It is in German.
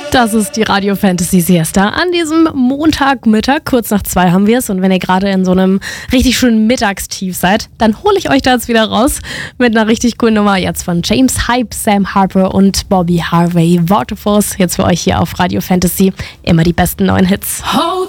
Das ist die Radio Fantasy Siesta an diesem Montagmittag. Kurz nach 2 haben wir es. Und wenn ihr gerade in so einem richtig schönen Mittagstief seid, dann hole ich euch da jetzt wieder raus mit einer richtig coolen Nummer jetzt von James Hype, Sam Harper und Bobby Harvey. Waterfalls jetzt für euch hier auf Radio Fantasy. Immer die besten neuen Hits. Hold